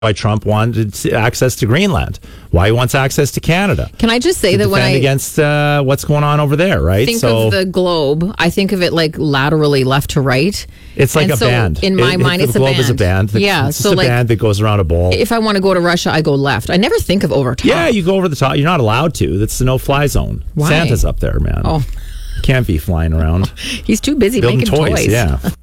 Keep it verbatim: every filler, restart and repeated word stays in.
why Trump wanted access to Greenland, why he wants access to Canada. Can I just say to that when I against uh, what's going on over there, right? think so, of the globe, I think of it like laterally left to right. It's like and a so band. In my it, mind, it, it's the a globe band. is a band. It's, yeah, it's so just a like band that goes around a bowl. if I want to go to Russia, I go left. I never think of over top. Yeah, you go over the top. You're not allowed to. That's the no-fly zone. Why? Santa's up there, man. Oh, Can't be flying around. he's too busy Building making toys. toys. Yeah.